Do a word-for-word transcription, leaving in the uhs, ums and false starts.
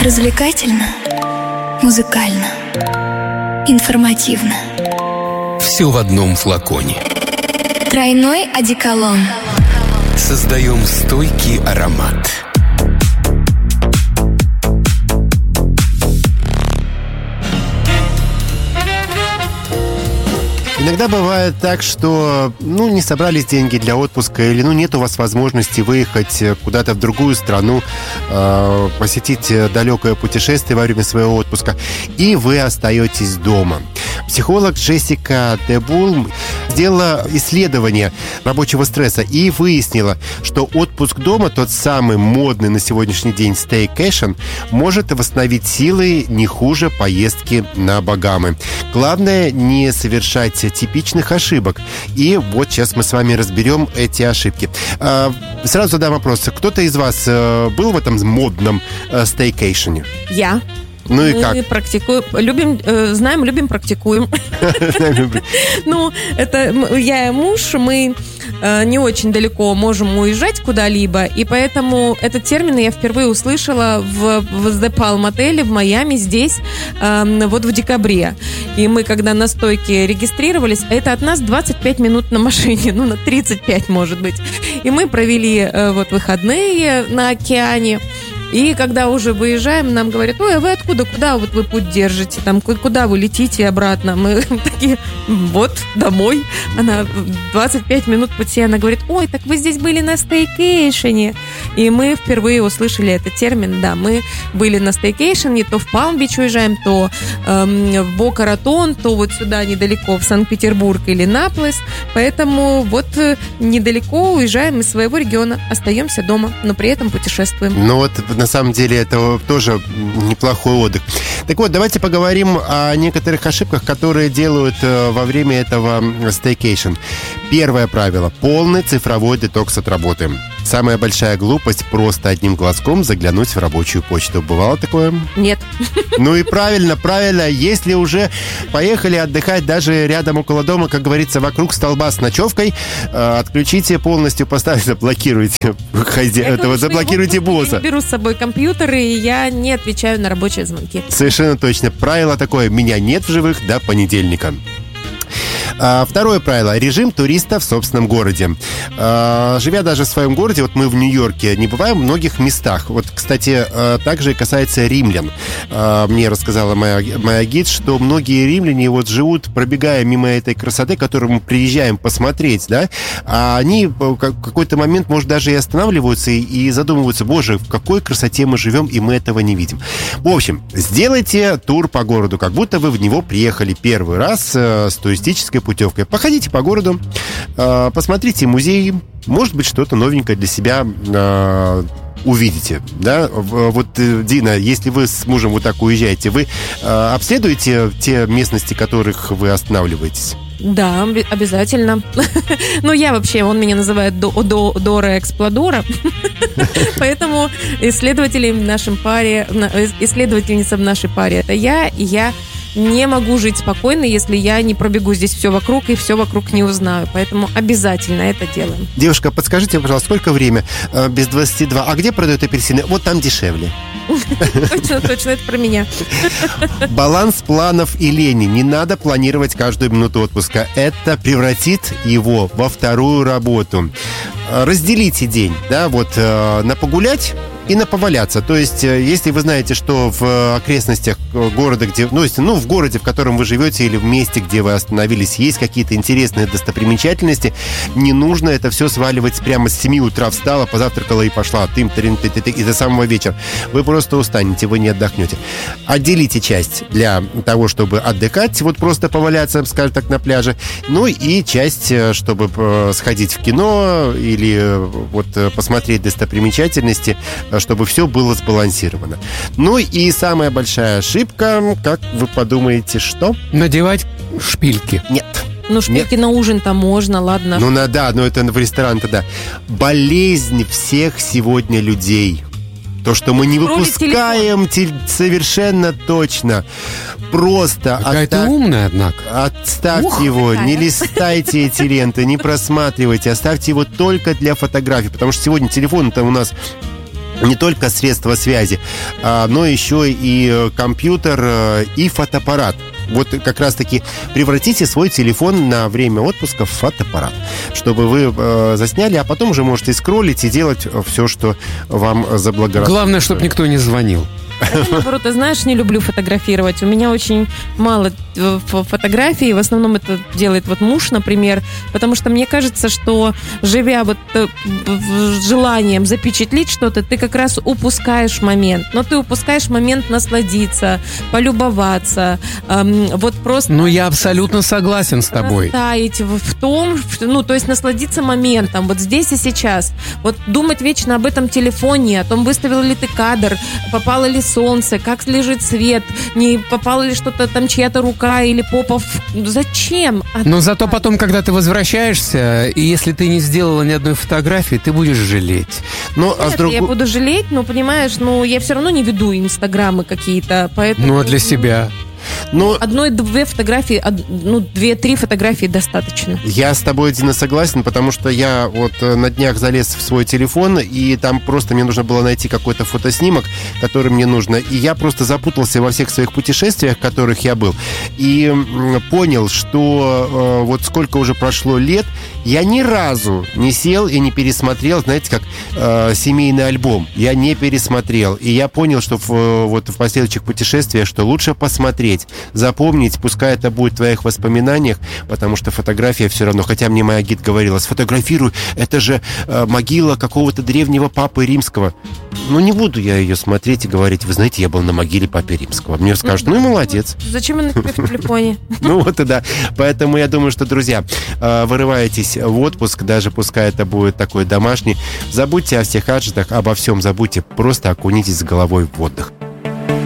Развлекательно, музыкально, информативно. Все в одном флаконе. Тройной одеколон. Создаем стойкий аромат. Иногда бывает так, что ну, не собрались деньги для отпуска, или ну, нет у вас возможности выехать куда-то в другую страну, э, посетить далекое путешествие во время своего отпуска, и вы остаетесь дома. Психолог Джессика Дебул сделала исследование рабочего стресса и выяснила, что отпуск дома, тот самый модный на сегодняшний день staycation, может восстановить силы не хуже поездки на Багамы. Главное не совершать типичных ошибок. И вот сейчас мы с вами разберем эти ошибки. Сразу задам вопрос. Кто-то из вас был в этом модном стейкейшене? Я. Ну и мы как? практикуем, любим, э, знаем, любим, практикуем. Ну, это я и муж, мы э, не очень далеко можем уезжать куда-либо, и поэтому этот термин я впервые услышала в, в The Palm отеле в Майами, здесь, э, вот в декабре. И мы, когда на стойке регистрировались, это от нас двадцать пять минут на машине, ну, на тридцать пять, может быть. И мы провели э, вот выходные на океане. И когда уже выезжаем, нам говорят: ой, а вы откуда, куда вот вы путь держите, там, куда вы летите обратно? Мы такие: вот, домой. Она двадцать пять минут пути, она говорит: ой, так вы здесь были на стейкейшене. И мы впервые услышали этот термин, да, мы были на стейкейшене, то в Палм-Бич уезжаем, то эм, в Бока-Ратон, то вот сюда недалеко, в Санкт-Петербург или Наплес, поэтому вот недалеко уезжаем из своего региона, остаемся дома, но при этом путешествуем. Ну вот, на самом деле, это тоже неплохой отдых. Так вот, давайте поговорим о некоторых ошибках, которые делают во время этого staycation. Первое правило – полный цифровой детокс от работы. Самая большая глупость – просто одним глазком заглянуть в рабочую почту. Бывало такое? Нет. Ну и правильно, правильно. Если уже поехали отдыхать даже рядом около дома, как говорится, вокруг столба с ночевкой, э, отключите полностью, поставьте, заблокируйте хозя... этого, заблокируйте босса. Я беру с собой компьютер, и я не отвечаю на рабочие звонки. Совершенно точно. Правило такое: меня нет в живых до понедельника. А, второе правило – режим туриста в собственном городе. А, живя даже в своем городе, вот мы в Нью-Йорке не бываем в многих местах. Вот, кстати, а, также и касается римлян. А, мне рассказала моя, моя гид, что многие римляне вот живут, пробегая мимо этой красоты, которую мы приезжаем посмотреть, да, а они в какой-то момент, может, даже и останавливаются и, и задумываются: боже, в какой красоте мы живем, и мы этого не видим. В общем, сделайте тур по городу, как будто вы в него приехали первый раз а, с туристической путевкой. Походите по городу, э, посмотрите музеи, может быть, что-то новенькое для себя э, увидите. Да? Вот, Дина, если вы с мужем вот так уезжаете, вы э, обследуете те местности, в которых вы останавливаетесь? Да, обязательно. Ну, я вообще, он меня называет Дора Эксплодора. Поэтому исследователи в нашем паре, исследовательница в нашей паре — это я, и я не могу жить спокойно, если я не пробегу здесь все вокруг и все вокруг не узнаю. Поэтому обязательно это делаем. Девушка, подскажите, пожалуйста, сколько время? Без двадцати двух. А где продают апельсины? Вот там дешевле. Точно, точно, это про меня. Баланс планов и лени. Не надо планировать каждую минуту отпуска. Это превратит его во вторую работу. Разделите день, да, вот на погулять и на поваляться. То есть, если вы знаете, что в окрестностях города, где, ну, если, ну, в городе, в котором вы живете, или в месте, где вы остановились, есть какие-то интересные достопримечательности, не нужно это все сваливать прямо с семи утра встала, позавтракала и пошла тым тырин ты ты ты и до самого вечера. Вы просто устанете, вы не отдохнете. Отделите часть для того, чтобы отдыхать, вот просто поваляться, скажем так, на пляже, ну и часть, чтобы сходить в кино или вот посмотреть достопримечательности, чтобы все было сбалансировано. Ну и самая большая ошибка, как вы подумаете, что? Надевать шпильки. Нет. Ну, шпильки Нет. На ужин-то можно, ладно. Ну, на, да, но это в ресторан-то, да. Болезнь всех сегодня людей. То, что мы не выпускаем телефон. Совершенно точно. Просто какая-то отстав... умная, однако. Отставьте Ух, его, какая. Не листайте эти ленты, не просматривайте. Оставьте его только для фотографий. Потому что сегодня телефон там у нас не только средства связи, но еще и компьютер, и фотоаппарат. Вот как раз-таки превратите свой телефон на время отпуска в фотоаппарат, чтобы вы э, засняли, а потом уже можете скроллить и делать все, что вам заблагорассудится. Главное, чтобы никто не звонил. Я, наоборот, ты знаешь, не люблю фотографировать. У меня очень мало фотографий. В основном это делает вот муж, например. Потому что мне кажется, что живя вот желанием запечатлеть что-то, ты как раз упускаешь момент. Но ты упускаешь момент насладиться, полюбоваться. Эм, вот просто... Ну, я абсолютно согласен с тобой. Растаять в том, ну, то есть насладиться моментом. Вот здесь и сейчас. Вот думать вечно об этом телефоне, о том, выставил ли ты кадр, попало ли солнце, как лежит свет, не попала ли что-то там чья-то рука или попа в... Зачем? А Но зато потом, когда ты возвращаешься, и если ты не сделала ни одной фотографии, ты будешь жалеть. Ну, а Нет, с друг... я буду жалеть, но, понимаешь, ну, я все равно не веду инстаграмы какие-то, поэтому... Ну, а для себя... Но... Одной-две фотографии, од... ну, две-три фотографии достаточно. Я с тобой, Дина, согласен, потому что я вот на днях залез в свой телефон, и там просто мне нужно было найти какой-то фотоснимок, который мне нужно, и я просто запутался во всех своих путешествиях, в которых я был, и понял, что э, вот сколько уже прошло лет, я ни разу не сел и не пересмотрел, знаете, как э, семейный альбом. Я не пересмотрел, и я понял, что в, вот в последующих путешествиях, что лучше посмотреть, запомнить, пускай это будет в твоих воспоминаниях, потому что фотография все равно, хотя мне моя гид говорила, сфотографируй, это же э, могила какого-то древнего папы римского. Ну, не буду я ее смотреть и говорить, вы знаете, я был на могиле папы римского. Мне скажут, ну и молодец. Зачем она тебе в телефоне? Ну вот и да. Поэтому я думаю, что, друзья, вырываетесь в отпуск, даже пускай это будет такой домашний, забудьте о всех гаджетах, обо всем забудьте, просто окунитесь с головой в отдых.